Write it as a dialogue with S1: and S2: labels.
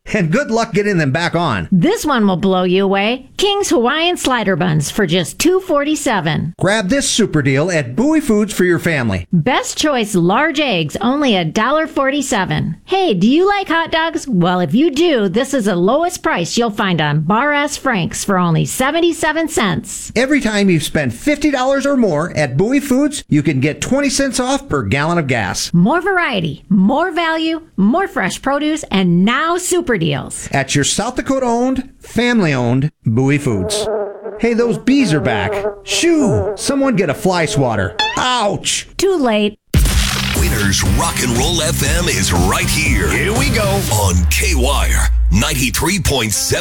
S1: And good luck getting them back on.
S2: This one will blow you away. King's Hawaiian Slider Buns for just $2.47.
S1: Grab this super deal at Bowie Foods for your family.
S2: Best Choice large eggs, only $1.47. Hey, do you like hot dogs? Well, if you do, this is the lowest price you'll find on Bar S Frank's for only 77 cents.
S1: Every time you spend $50 or more at Bowie Foods, you can get 20 cents off per gallon of gas.
S2: More variety, more value, more fresh produce, and now super deals.
S1: At your South Dakota-owned, family-owned Bowie Foods. Hey, those bees are back. Shoo! Someone get a fly swatter. Ouch!
S2: Too late.
S3: Winners Rock and Roll FM is right here.
S4: Here we go.
S3: On K-Wire 93.7.